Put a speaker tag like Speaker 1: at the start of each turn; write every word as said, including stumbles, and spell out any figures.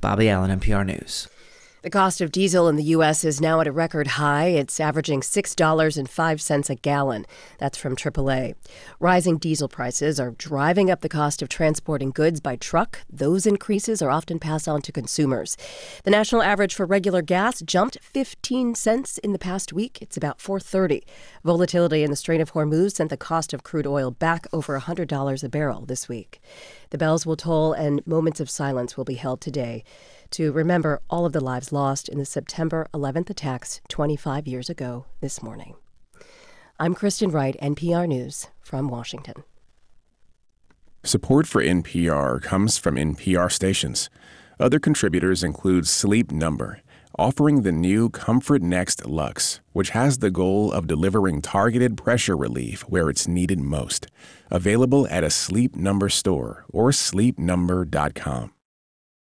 Speaker 1: Bobby Allen, N P R News.
Speaker 2: The cost of diesel in the U S is now at a record high. It's averaging six dollars and five cents a gallon. That's from triple A. Rising diesel prices are driving up the cost of transporting goods by truck. Those increases are often passed on to consumers. The national average for regular gas jumped fifteen cents in the past week. It's about four thirty. Volatility in the Strait of Hormuz sent the cost of crude oil back over one hundred dollars a barrel this week. The bells will toll and moments of silence will be held today to remember all of the lives lost in the September eleventh attacks twenty-five years ago this morning. I'm Kristen Wright, N P R News from Washington.
Speaker 3: Support for N P R comes from N P R stations. Other contributors include Sleep Number, offering the new Comfort Next Luxe, which has the goal of delivering targeted pressure relief where it's needed most. Available at a Sleep Number store or sleep number dot com.